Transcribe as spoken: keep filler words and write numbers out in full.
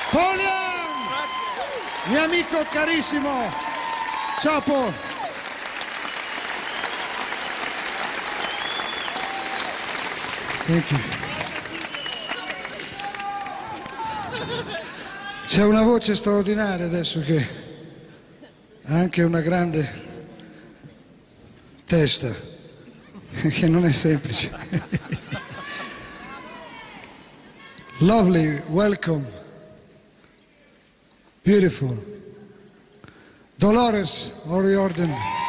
Polian! Mio amico carissimo! Ciao Paul! Thank you. C'è una voce straordinaria adesso che ha anche una grande testa, che non è semplice. Lovely, welcome, beautiful. Dolores O'Riordan.